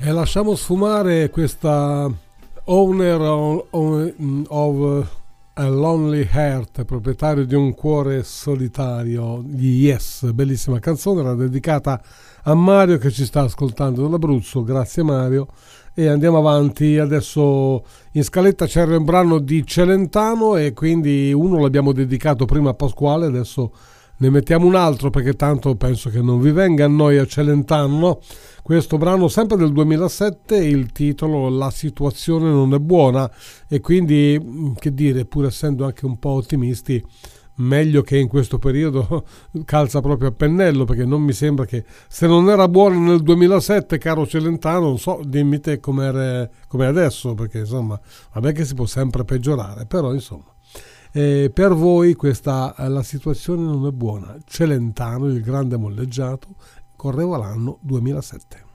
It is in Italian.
E lasciamo sfumare questa owner of a Lonely Heart, proprietario di un cuore solitario, gli Yes. Bellissima canzone, era dedicata a Mario che ci sta ascoltando dall'Abruzzo. Grazie Mario. E andiamo avanti. Adesso in scaletta c'era un brano di Celentano e quindi uno l'abbiamo dedicato prima a Pasquale, adesso ne mettiamo un altro perché tanto penso che non vi venga a noia Celentano, no? Questo brano sempre del 2007, il titolo La situazione non è buona, e quindi che dire, pur essendo anche un po' ottimisti, meglio che in questo periodo calza proprio a pennello, perché non mi sembra che, se non era buona nel 2007, caro Celentano, non so, dimmi te com'è adesso, perché insomma vabbè che si può sempre peggiorare, però insomma per voi questa la situazione non è buona. Celentano, il grande molleggiato, correva l'anno 2007.